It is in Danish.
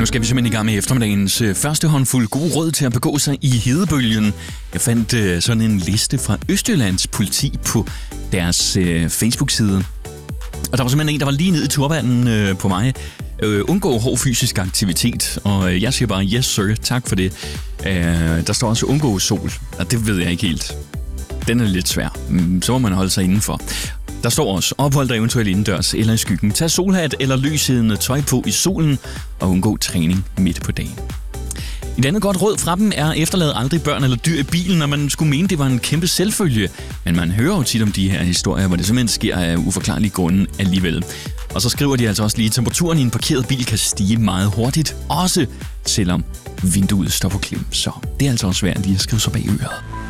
skal vi simpelthen i gang med eftermiddagens første håndfuld gode råd til at begå sig i hedebølgen. Jeg fandt sådan en liste fra Østjyllands politi på deres Facebook-side. Og der var simpelthen en, der var lige nede i turbanen på mig. Undgå hård fysisk aktivitet, og jeg siger bare, yes sir, tak for det. Der står også undgå sol, og det ved jeg ikke helt. Den er lidt svær, så må man holde sig indenfor. Der står også, ophold dig eventuelt indendørs eller i skyggen. Tag solhat eller lyssidende tøj på i solen, og undgå træning midt på dagen. Et andet godt råd fra dem er, efterlade aldrig børn eller dyr i bilen, når man skulle mene, det var en kæmpe selvfølge. Men man hører jo tit om de her historier, hvor det simpelthen sker af uforklarlige grunde alligevel. Og så skriver de altså også lige, at temperaturen i en parkeret bil kan stige meget hurtigt, også selvom vinduet står på klem. Så det er altså også værd lige at skrive sig bag øret.